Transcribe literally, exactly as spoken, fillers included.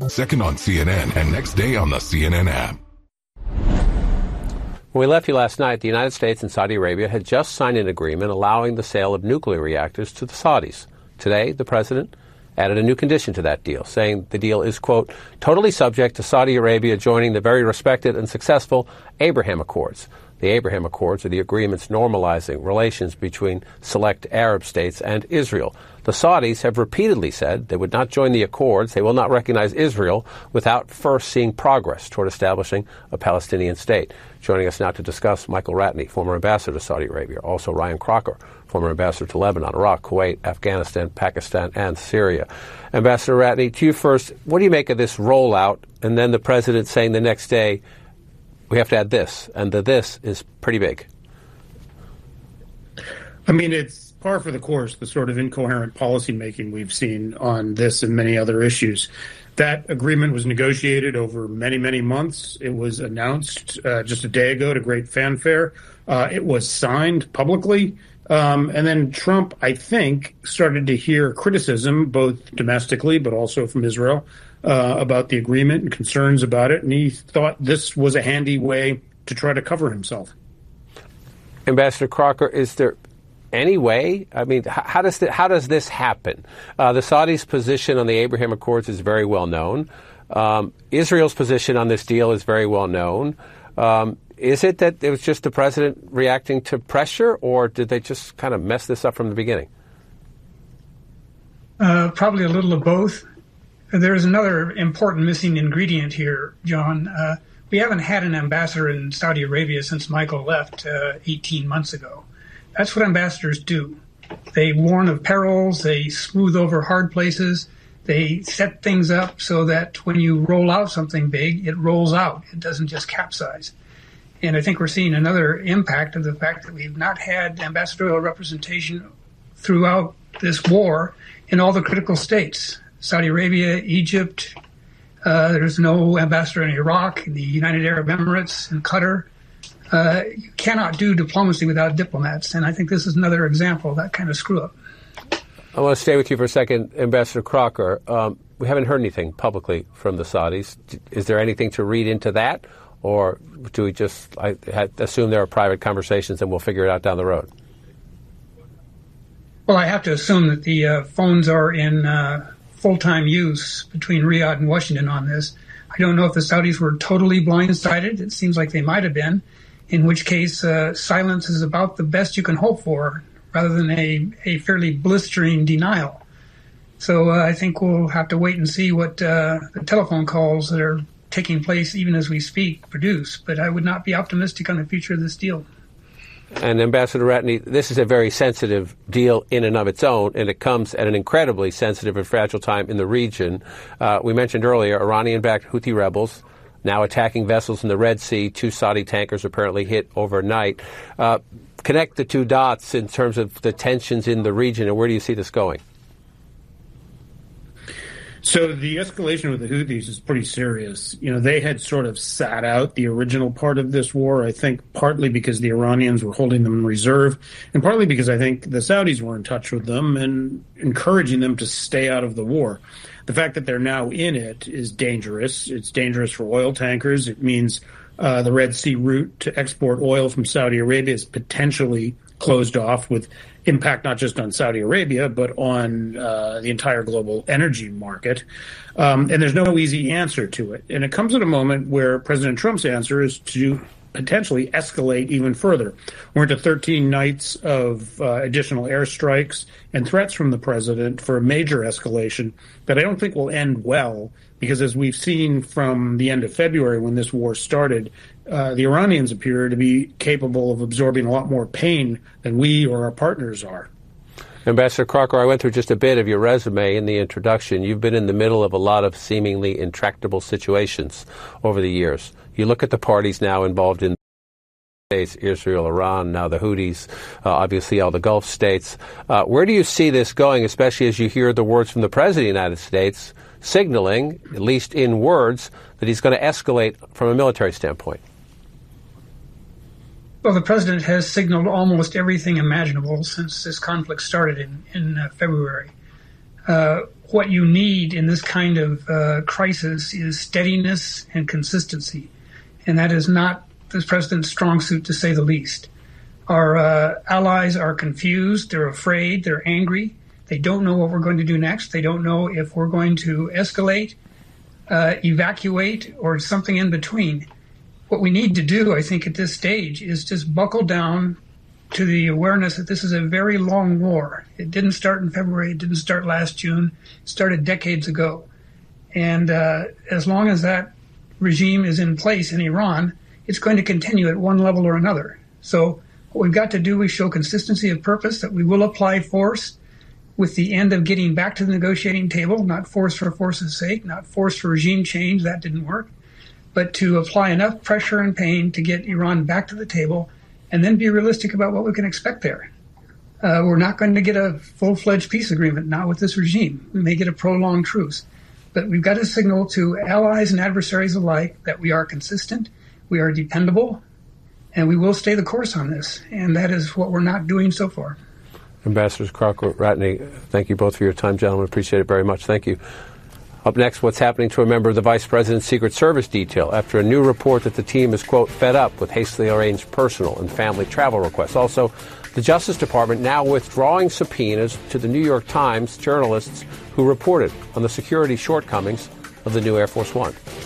Second on C N N and next day on the C N N app. When we left you last night, the United States and Saudi Arabia had just signed an agreement allowing the sale of nuclear reactors to the Saudis. Today, the president added a new condition to that deal, saying the deal is, quote, totally subject to Saudi Arabia joining the very respected and successful Abraham Accords. The Abraham Accords are the agreements normalizing relations between select Arab states and Israel. The Saudis have repeatedly said they would not join the accords. They will not recognize Israel without first seeing progress toward establishing a Palestinian state. Joining us now to discuss, Michael Ratney, former ambassador to Saudi Arabia. Also Ryan Crocker, former ambassador to Lebanon, Iraq, Kuwait, Afghanistan, Pakistan, and Syria. Ambassador Ratney, to you first, what do you make of this rollout and then the president saying the next day, we have to add this, and the this is pretty big? I mean, it's par for the course, the sort of incoherent policymaking we've seen on this and many other issues. That agreement was negotiated over many, many months. It was announced uh, just a day ago to great fanfare. Uh, it was signed publicly. Um, and then Trump, I think, started to hear criticism, both domestically but also from Israel, uh, about the agreement and concerns about it. And he thought this was a handy way to try to cover himself. Ambassador Crocker, is there any way? I mean, how, how does the, how does this happen? Uh, the Saudis' position on the Abraham Accords is very well known. Um, Israel's position on this deal is very well known. Um, is it that it was just the president reacting to pressure, or did they just kind of mess this up from the beginning? Uh, probably a little of both. There is another important missing ingredient here, John. Uh, we haven't had an ambassador in Saudi Arabia since Michael left uh, eighteen months ago. That's what ambassadors do. They warn of perils, they smooth over hard places, they set things up so that when you roll out something big, it rolls out. It doesn't just capsize. And I think we're seeing another impact of the fact that we've not had ambassadorial representation throughout this war in all the critical states. Saudi Arabia, Egypt, uh, there's no ambassador in Iraq, the United Arab Emirates, and Qatar. Uh, you cannot do diplomacy without diplomats, and I think this is another example of that kind of screw-up. I want to stay with you for a second, Ambassador Crocker. Um, we haven't heard anything publicly from the Saudis. Is there anything to read into that, or do we just I, assume there are private conversations and we'll figure it out down the road? Well, I have to assume that the uh, phones are in uh, full-time use between Riyadh and Washington on this. I don't know if the Saudis were totally blindsided. It seems like they might have been, in which case uh, silence is about the best you can hope for, rather than a, a fairly blistering denial. So uh, I think we'll have to wait and see what uh, the telephone calls that are taking place even as we speak produce. But I would not be optimistic on the future of this deal. And Ambassador Ratney, this is a very sensitive deal in and of its own, and it comes at an incredibly sensitive and fragile time in the region. Uh, we mentioned earlier Iranian-backed Houthi rebels now attacking vessels in the Red Sea. Two Saudi tankers apparently hit overnight. Uh, connect the two dots in terms of the tensions in the region, and where do you see this going? So the escalation with the Houthis is pretty serious. You know, they had sort of sat out the original part of this war, I think partly because the Iranians were holding them in reserve, and partly because I think the Saudis were in touch with them and encouraging them to stay out of the war. The fact that they're now in it is dangerous. It's dangerous for oil tankers. It means uh, the Red Sea route to export oil from Saudi Arabia is potentially closed off, with impact not just on Saudi Arabia, but on uh, the entire global energy market. Um, and there's no easy answer to it. And it comes at a moment where President Trump's answer is to potentially escalate even further. We're into thirteen nights of uh, additional airstrikes and threats from the president for a major escalation that I don't think will end well, because as we've seen from the end of February when this war started, uh, the Iranians appear to be capable of absorbing a lot more pain than we or our partners are. Ambassador Crocker, I went through just a bit of your resume in the introduction. You've been in the middle of a lot of seemingly intractable situations over the years. You look at the parties now involved in states, Israel, Iran, now the Houthis, uh, obviously all the Gulf states. Uh, where do you see this going, especially as you hear the words from the President of the United States signaling, at least in words, that he's going to escalate from a military standpoint? Well, the president has signaled almost everything imaginable since this conflict started in, in uh, February. Uh, what you need in this kind of uh, crisis is steadiness and consistency. And that is not the president's strong suit, to say the least. Our uh, allies are confused, they're afraid, they're angry. They don't know what we're going to do next. They don't know if we're going to escalate, uh, evacuate, or something in between. What we need to do, I think, at this stage is just buckle down to the awareness that this is a very long war. It didn't start in February. It didn't start last June. It started decades ago. And uh, as long as that regime is in place in Iran, it's going to continue at one level or another. So what we've got to do is show consistency of purpose, that we will apply force with the end of getting back to the negotiating table, not force for force's sake, not force for regime change. That didn't work. But to apply enough pressure and pain to get Iran back to the table and then be realistic about what we can expect there. Uh, we're not going to get a full-fledged peace agreement, not with this regime. We may get a prolonged truce. But we've got to signal to allies and adversaries alike that we are consistent, we are dependable, and we will stay the course on this. And that is what we're not doing so far. Ambassadors Crocker, Ratney, thank you both for your time, gentlemen. Appreciate it very much. Thank you. Up next, what's happening to a member of the Vice President's Secret Service detail after a new report that the team is, quote, fed up with hastily arranged personal and family travel requests. Also, the Justice Department now withdrawing subpoenas to the New York Times journalists who reported on the security shortcomings of the new Air Force One.